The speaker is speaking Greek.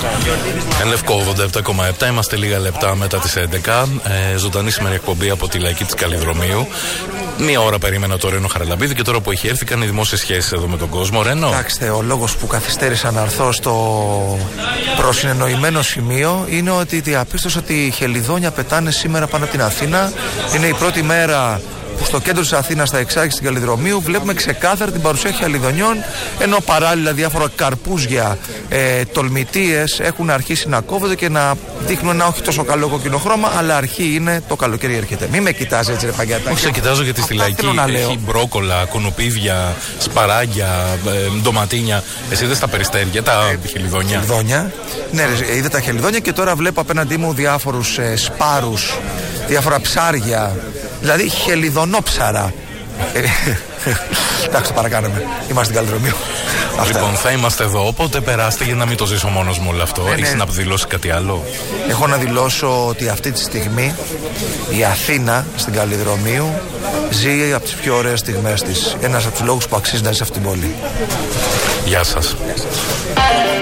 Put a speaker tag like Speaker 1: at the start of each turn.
Speaker 1: Εν Λευκό 87,7. Είμαστε λίγα λεπτά μετά τις 11. Ζωντανή σήμερα εκπομπή από τη Λαϊκή της Καλλιδρομείου. Μία ώρα περίμενα το Ρένο Χαραλαμπίδη και τώρα που έχει έρθει κάνει δημόσιες σχέσεις εδώ με τον κόσμο. Ρένο.
Speaker 2: Κοιτάξτε, ο λόγος που καθυστέρησα να έρθω στο προσυνεννοημένο σημείο είναι ότι διαπίστωσα ότι οι χελιδόνια πετάνε σήμερα πάνω από την Αθήνα. Είναι η πρώτη μέρα που στο κέντρο της Αθήνας, στα εξάρχεια στην Καλλιδρομείου, βλέπουμε ξεκάθαρα την παρουσία χελιδονιών, ενώ παράλληλα διάφορα καρπούζια, τολμητίες έχουν αρχίσει να κόβονται και να δείχνουν ένα όχι τόσο καλό κόκκινο χρώμα, αλλά αρχή είναι το καλοκαίρι έρχεται. Μην με κοιτάζει έτσι, ρε Παγκιατάκη.
Speaker 1: Όχι, σε κοιτάζω γιατί στη Λαϊκή έχει μπρόκολα, κουνουπίδια, σπαράγγια, ντοματίνια. Εσύ είδες τα περιστέρια, τα χελιδόνια.
Speaker 2: Χελιδόνια. Ναι, είδα τα χελιδόνια και τώρα βλέπω απέναντί μου διάφορους σπάρους, διάφορα ψάρια. Δηλαδή χελιδονόψαρα. Εντάξει, το παρακάναμε. Είμαστε στην Καλλιδρομείου.
Speaker 1: Λοιπόν, θα είμαστε εδώ, οπότε περάστε για να μην το ζήσω μόνος μου όλο αυτό. Έχεις να δηλώσει κάτι άλλο?
Speaker 2: Έχω να δηλώσω ότι αυτή τη στιγμή η Αθήνα στην Καλλιδρομείου ζει από τις πιο ωραίες στιγμές της. Ένας από τους λόγους που αξίζει να ζει σε αυτήν την πόλη.
Speaker 1: Γεια σας.